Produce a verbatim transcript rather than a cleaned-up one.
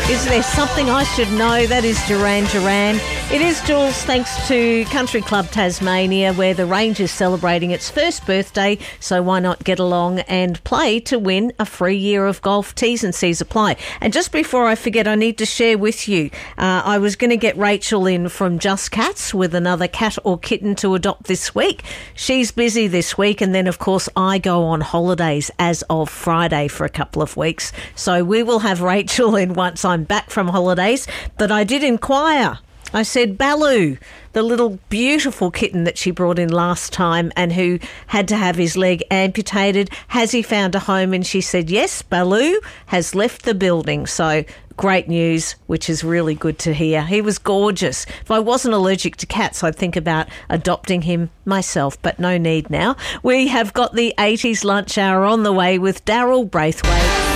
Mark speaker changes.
Speaker 1: Is there something I should know? That is Duran Duran. It is, Jules, thanks to Country Club Tasmania, where the range is celebrating its first birthday, so why not get along and play to win a free year of golf. T's and C's apply. And just before I forget, I need to share with you, uh, I was going to get Rachel in from Just Cats with another cat or kitten to adopt this week. She's busy this week, and then, of course, I go on holidays as of Friday for a couple of weeks. So we will have Rachel in once I'm back from holidays. But I did inquire. I said, Baloo, the little beautiful kitten that she brought in last time and who had to have his leg amputated, has he found a home? And she said, yes, Baloo has left the building. So great news, which is really good to hear. He was gorgeous. If I wasn't allergic to cats, I'd think about adopting him myself, but no need now. We have got the eighties lunch hour on the way with Daryl Braithwaite.